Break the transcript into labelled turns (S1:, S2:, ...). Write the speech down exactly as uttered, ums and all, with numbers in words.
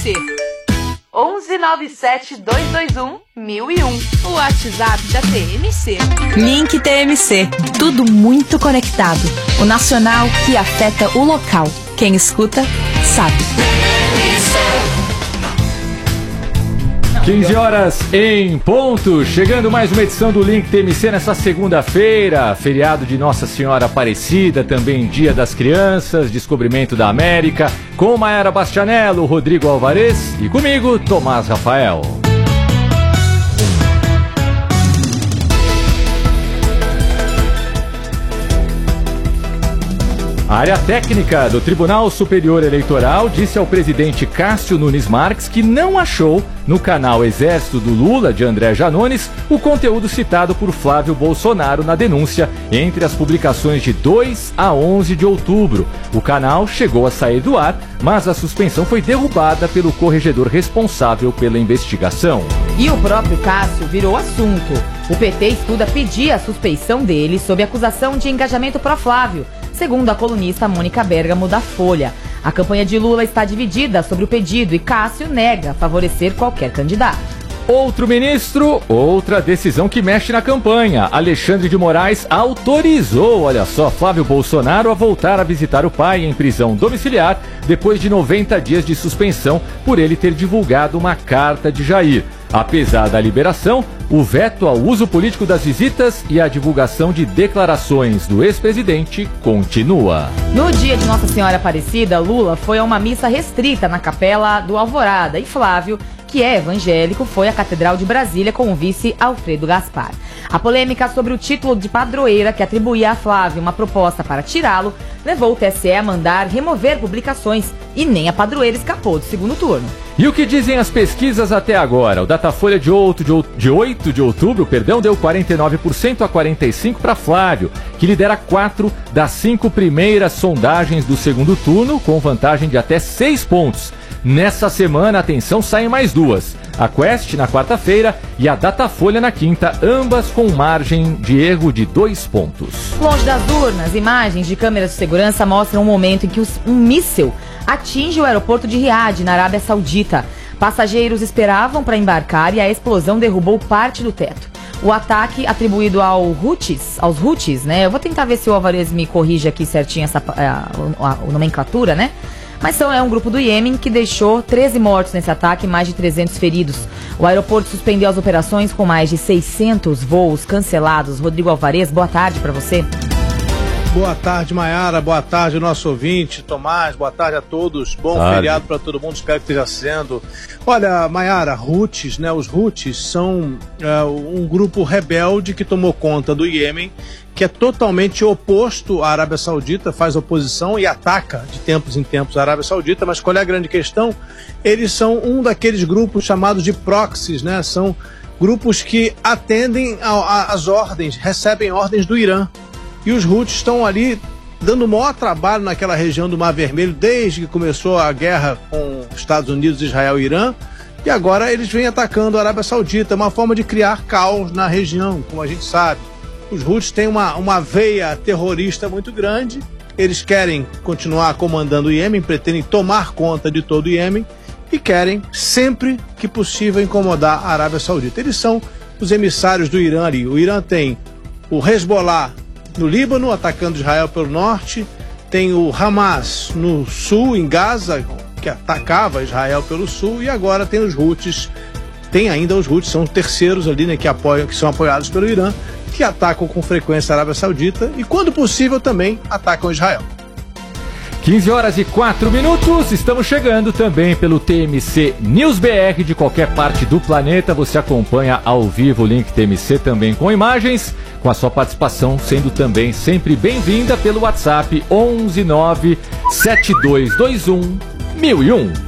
S1: C. onze nove sete dois dois um mil e um. O WhatsApp da T M C.
S2: Link T M C. Tudo muito conectado. O nacional que afeta o local. Quem escuta, sabe.
S3: quinze horas em ponto, chegando mais uma edição do Link T M C nessa segunda-feira, feriado de Nossa Senhora Aparecida, também Dia das Crianças, Descobrimento da América, com Maiara Bastianello, Rodrigo Alvarez e comigo, Tomás Rafael. A área técnica do Tribunal Superior Eleitoral disse ao presidente Cássio Nunes Marques que não achou no canal Exército do Lula, de André Janones, o conteúdo citado por Flávio Bolsonaro na denúncia entre as publicações de dois a onze de outubro. O canal chegou a sair do ar, mas a suspensão foi derrubada pelo corregedor responsável pela investigação.
S4: E o próprio Cássio virou assunto. O P T estuda pedir a suspeição dele sob acusação de engajamento pró-Flávio, segundo a colunista Mônica Bergamo da Folha. A campanha de Lula está dividida sobre o pedido e Cássio nega favorecer qualquer candidato.
S3: Outro ministro, outra decisão que mexe na campanha. Alexandre de Moraes autorizou, olha só, Flávio Bolsonaro a voltar a visitar o pai em prisão domiciliar depois de noventa dias de suspensão por ele ter divulgado uma carta de Jair. Apesar da liberação, o veto ao uso político das visitas e a divulgação de declarações do ex-presidente continua.
S4: No dia de Nossa Senhora Aparecida, Lula foi a uma missa restrita na Capela do Alvorada e Flávio, que é evangélico, foi à Catedral de Brasília com o vice Alfredo Gaspar. A polêmica sobre o título de padroeira que atribuía a Flávio uma proposta para tirá-lo levou o T S E a mandar remover publicações e nem a padroeira escapou do segundo turno.
S3: E o que dizem as pesquisas até agora? O Datafolha de oito de outubro, perdão, deu quarenta e nove por cento a quarenta e cinco por cento para Flávio, que lidera quatro das cinco primeiras sondagens do segundo turno, com vantagem de até seis pontos. Nessa semana, atenção, saem mais duas. A Quest na quarta-feira e a Datafolha na quinta, ambas com margem de erro de dois pontos.
S4: Longe das urnas, imagens de câmeras de segurança mostram um momento em que um míssil atinge o aeroporto de Riad, na Arábia Saudita. Passageiros esperavam para embarcar e a explosão derrubou parte do teto. O ataque atribuído ao Houthis, aos Houthis, né? Eu vou tentar ver se o Alvarez me corrige aqui certinho essa a, a, a, a nomenclatura, né? Mas são, é um grupo do Iêmen que deixou treze mortos nesse ataque e mais de trezentos feridos. O aeroporto suspendeu as operações com mais de seiscentos voos cancelados. Rodrigo Alvarez, boa tarde para você.
S5: Boa tarde, Maiara. Boa tarde, nosso ouvinte. Tomás, boa tarde a todos. Bom tarde. Feriado para todo mundo, espero que esteja sendo. Olha, Maiara, Houthis, né? Os Houthis são é, um grupo rebelde que tomou conta do Iêmen, que é totalmente oposto à Arábia Saudita, faz oposição e ataca de tempos em tempos a Arábia Saudita, mas qual é a grande questão? Eles são um daqueles grupos chamados de proxies, né? São grupos que atendem às ordens, recebem ordens do Irã. E os Houthis estão ali dando o maior trabalho naquela região do Mar Vermelho desde que começou a guerra com Estados Unidos, Israel e Irã. E agora eles vêm atacando a Arábia Saudita, uma forma de criar caos na região, como a gente sabe. Os Houthis têm uma, uma veia terrorista muito grande, eles querem continuar comandando o Iêmen, pretendem tomar conta de todo o Iêmen e querem, sempre que possível, incomodar a Arábia Saudita. Eles são os emissários do Irã ali. O Irã tem o Hezbollah no Líbano, atacando Israel pelo norte, tem o Hamas no sul, em Gaza, que atacava Israel pelo sul, e agora tem os Houthis, tem ainda os Houthis, são terceiros ali, né, que apoiam, que são apoiados pelo Irã, que atacam com frequência a Arábia Saudita e, quando possível, também atacam Israel.
S3: quinze horas e quatro minutos, estamos chegando também pelo T M C News B R de qualquer parte do planeta. Você acompanha ao vivo o Link T M C também com imagens, com a sua participação sendo também sempre bem-vinda pelo WhatsApp onze nove sete dois dois um mil e um.